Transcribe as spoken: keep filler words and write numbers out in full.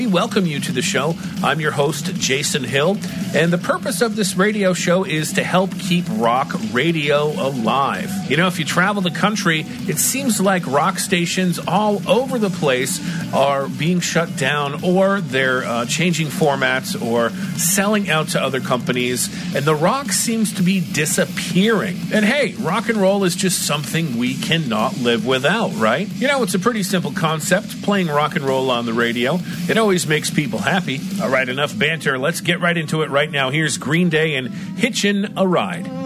We welcome you to the show. I'm your host, Jason Hill, and the purpose of this radio show is to help keep rock radio alive. You know, if you travel the country, it seems like rock stations all over the place are being shut down, or they're uh, changing formats or selling out to other companies, and the rock seems to be disappearing. And hey, rock and roll is just something we cannot live without, right? You know, it's a pretty simple concept, playing rock and roll on the radio. It always makes people happy. All right, enough banter. Let's get right into it right now. Here's Green Day and Hitchin' a Ride.